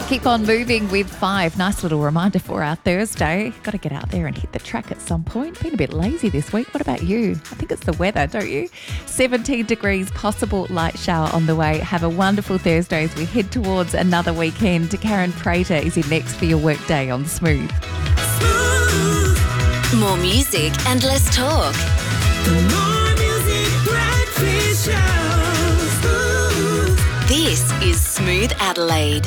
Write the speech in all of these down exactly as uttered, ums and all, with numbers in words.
Keep on moving with five. Nice little reminder for our Thursday. Got to get out there and hit the track at some point. Been a bit lazy this week. What about you? I think it's the weather, don't you? seventeen degrees, possible light shower on the way. Have a wonderful Thursday as we head towards another weekend. Karen Prater is in next for your workday on Smooth. Smooth. More music and less talk. More music, breakfast show. Smooth. This is Smooth Adelaide.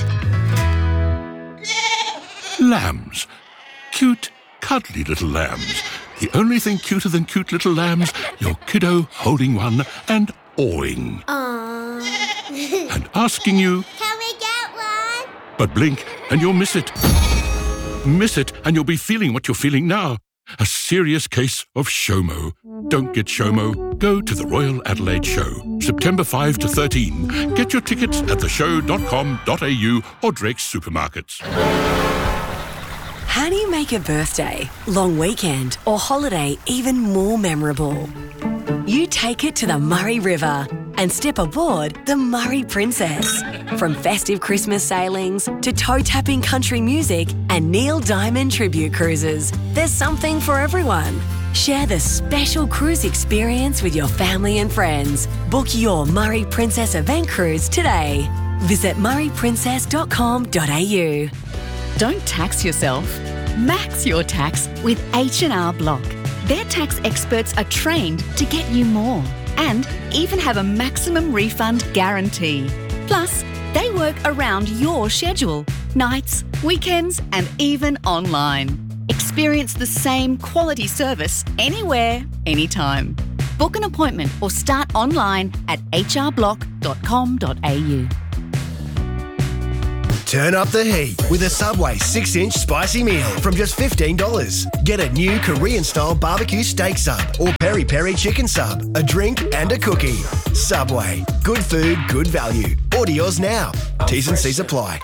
Lambs. Cute, cuddly little lambs. The only thing cuter than cute little lambs, your kiddo holding one and awing. Aww. And asking you, can we get one? But blink and you'll miss it. Miss it and you'll be feeling what you're feeling now. A serious case of SHOMO. Don't get SHOMO. Go to the Royal Adelaide Show. September fifth to thirteenth. Get your tickets at the show dot com dot a u or Drake's Supermarkets. How do you make a birthday, long weekend or holiday even more memorable? You take it to the Murray River and step aboard the Murray Princess. From festive Christmas sailings to toe-tapping country music and Neil Diamond tribute cruises, there's something for everyone. Share the special cruise experience with your family and friends. Book your Murray Princess event cruise today. Visit murray princess dot com dot a u. Don't tax yourself. Max your tax with H and R Block. Their tax experts are trained to get you more and even have a maximum refund guarantee. Plus, they work around your schedule, nights, weekends, and even online. Experience the same quality service anywhere, anytime. Book an appointment or start online at h r block dot com dot a u. Turn up the heat with a Subway six-inch spicy meal from just fifteen dollars. Get a new Korean-style barbecue steak sub or peri-peri chicken sub, a drink and a cookie. Subway. Good food, good value. Order yours now. T's and C's apply.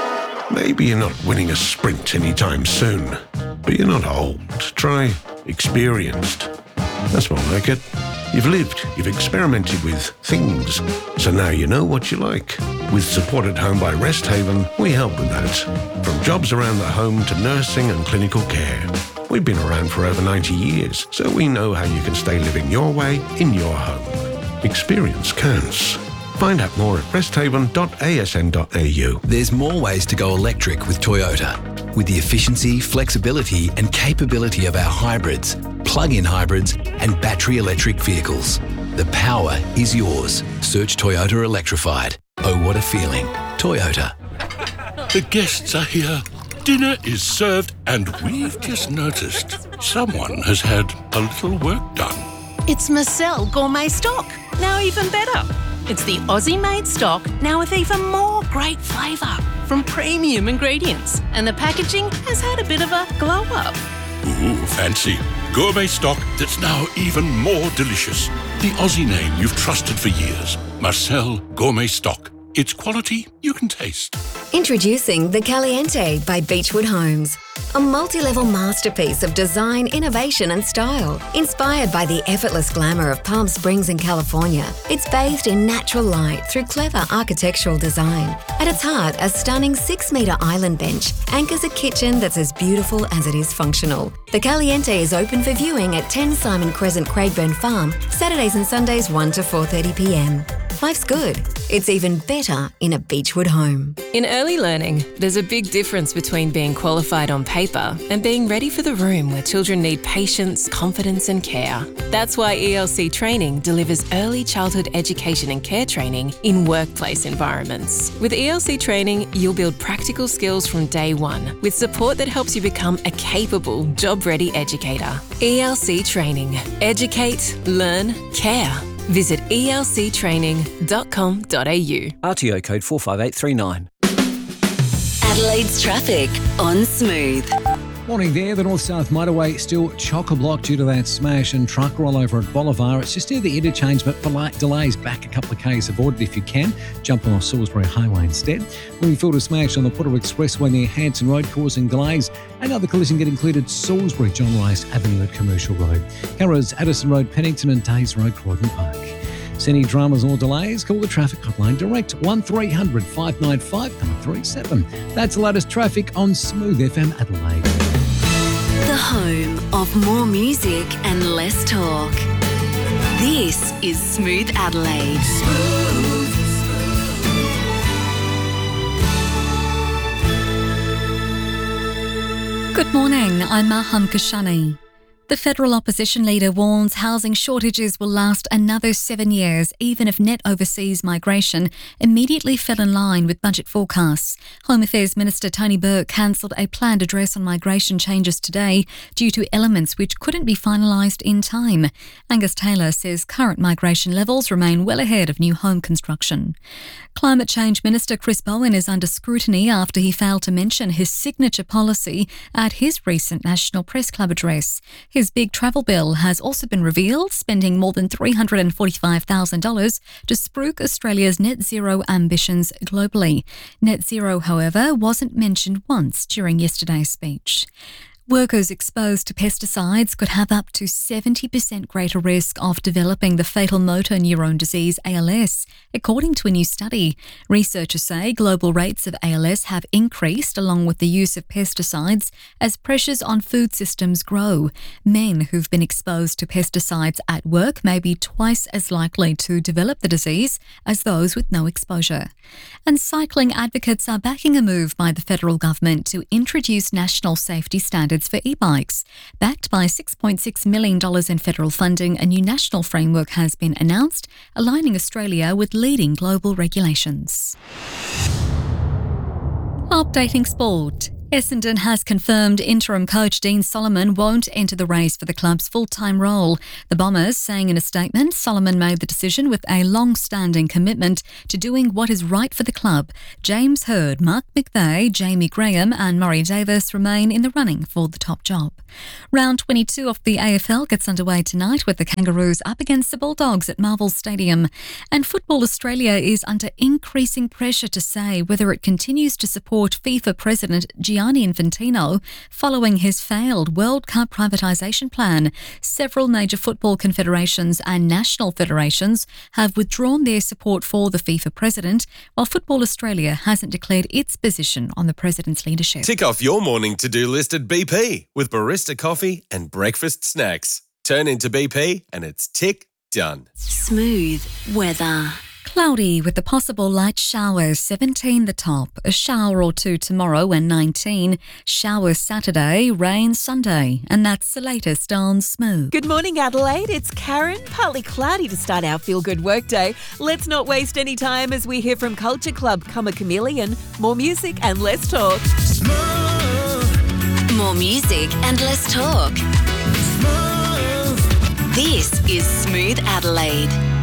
Maybe you're not winning a sprint anytime soon, but you're not old. Try experienced. That's more like it. You've lived, you've experimented with things, so now you know what you like. With support at home by Rest Haven, we help with that. From jobs around the home to nursing and clinical care. We've been around for over ninety years, so we know how you can stay living your way in your home. Experience counts. Find out more at rest haven dot a s n dot a u. There's more ways to go electric with Toyota. With the efficiency, flexibility and capability of our hybrids, plug-in hybrids and battery electric vehicles. The power is yours. Search Toyota Electrified. Oh, what a feeling. Toyota. The guests are here. Dinner is served and we've just noticed someone has had a little work done. It's Marcel Gourmet Stock. Now even better. It's the Aussie-made stock, now with even more great flavour from premium ingredients. And the packaging has had a bit of a glow-up. Ooh, fancy. Gourmet stock that's now even more delicious. The Aussie name you've trusted for years. Marcel Gourmet Stock. It's quality you can taste. Introducing the Caliente by Beechwood Homes. A multi-level masterpiece of design, innovation and style. Inspired by the effortless glamour of Palm Springs in California, it's bathed in natural light through clever architectural design. At its heart, a stunning six-metre island bench anchors a kitchen that's as beautiful as it is functional. The Caliente is open for viewing at ten Simon Crescent, Craigburn Farm, Saturdays and Sundays one to four thirty p m. Life's good. It's even better in a Beechwood home. In early learning, there's a big difference between being qualified on paper and being ready for the room where children need patience, confidence and care. That's why E L C Training delivers early childhood education and care training in workplace environments. With E L C Training, you'll build practical skills from day one with support that helps you become a capable, job-ready educator. E L C Training. Educate, learn, care. Visit e l c training dot com dot a u. R T O code four five eight three nine. Adelaide's traffic on Smooth. Morning there. The North-South Motorway still chock-a-block due to that smash and truck rollover at Bolivar. It's just near the interchange, but for light delays, back a couple of k's. Avoid it if you can. Jump on Salisbury Highway instead. Wingfield a smash on the Putter Expressway near Hanson Road, causing delays. Another collision getting cleared at Salisbury, John Rice Avenue at Commercial Road. Carras, Addison Road, Pennington and Days Road, Croydon Park. See any dramas or delays? Call the traffic hotline direct one three hundred five nine five nine three seven. That's the latest traffic on Smooth F M Adelaide. The home of more music and less talk. This is Smooth Adelaide. Good morning, I'm Maham Kashani. The federal opposition leader warns housing shortages will last another seven years, even if net overseas migration immediately fell in line with budget forecasts. Home Affairs Minister Tony Burke cancelled a planned address on migration changes today due to elements which couldn't be finalised in time. Angus Taylor says current migration levels remain well ahead of new home construction. Climate Change Minister Chris Bowen is under scrutiny after he failed to mention his signature policy at his recent National Press Club address. His big travel bill has also been revealed, spending more than three hundred forty-five thousand dollars to spruik Australia's net zero ambitions globally. Net zero, however, wasn't mentioned once during yesterday's speech. Workers exposed to pesticides could have up to seventy percent greater risk of developing the fatal motor neurone disease A L S, according to a new study. Researchers say global rates of A L S have increased along with the use of pesticides as pressures on food systems grow. Men who've been exposed to pesticides at work may be twice as likely to develop the disease as those with no exposure. And cycling advocates are backing a move by the federal government to introduce national safety standards for e-bikes. Backed by six point six million dollars in federal funding, a new national framework has been announced, aligning Australia with leading global regulations. Updating sport. Essendon has confirmed interim coach Dean Solomon won't enter the race for the club's full-time role. The Bombers saying in a statement, Solomon made the decision with a long-standing commitment to doing what is right for the club. James Hird, Mark McVeigh, Jamie Graham and Murray Davis remain in the running for the top job. Round twenty-two of the A F L gets underway tonight with the Kangaroos up against the Bulldogs at Marvel Stadium. And Football Australia is under increasing pressure to say whether it continues to support FIFA President Gianni Infantino following his failed World Cup privatisation plan. Several major football confederations and national federations have withdrawn their support for the FIFA president, while Football Australia hasn't declared its position on the president's leadership. Tick off your morning to-do list at B P with barista coffee and breakfast snacks. Turn into B P and it's tick done. Smooth weather. Cloudy with the possible light showers, seventeen the top. A shower or two tomorrow and nineteen. Showers Saturday, rain Sunday. And that's the latest on Smooth. Good morning, Adelaide. It's Karen. Partly cloudy to start our feel-good workday. Let's not waste any time as we hear from Culture Club, Come a Chameleon. More music and less talk. Smooth. More music and less talk. Smooth. This is Smooth Adelaide.